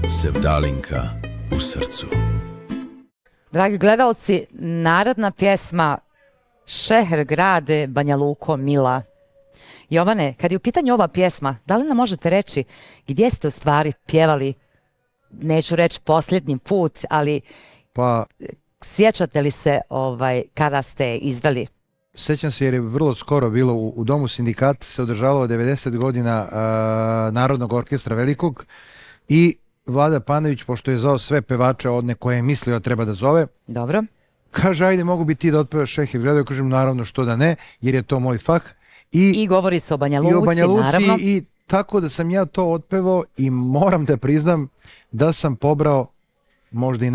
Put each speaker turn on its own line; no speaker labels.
Sevdalinka u srcu.
Dragi gledalci, narodna pjesma Šeher grade Banja Luko mila. Jovane, kad je u pitanju ova pjesma, da li nam možete reći gdje ste u stvari pjevali, neću reći posljednji put, ali sjećate li se kada ste izveli?
Sjećam se jer je vrlo skoro bilo u Domu sindikata se održavalo 90 godina Narodnog orkestra velikog i Vlada Panović, pošto je zvao sve pevače odne koje je mislio da treba da zove,
dobro,
kaže ajde mogu bi ti da otpevaš Šeher grade, kažem naravno što da ne, jer je to moj fah.
I govori se o Banja Luci, naravno.
I tako da sam ja to otpevao i moram da priznam da sam pobrao možda i